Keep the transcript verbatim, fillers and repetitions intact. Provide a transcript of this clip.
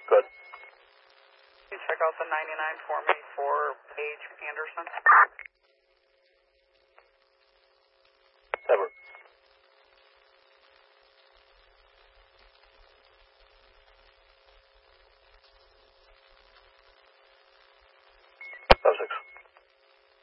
Good. Can you check out the ninety-nine for me for Paige Anderson?